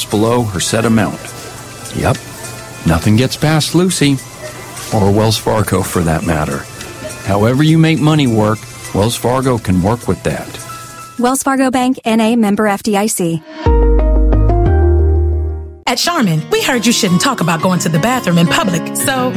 just below her set amount. Yep, nothing gets past Lucy, or Wells Fargo for that matter. However you make money work, Wells Fargo can work with that. Wells Fargo Bank, N.A., member FDIC. At Charmin, we heard you shouldn't talk about going to the bathroom in public, so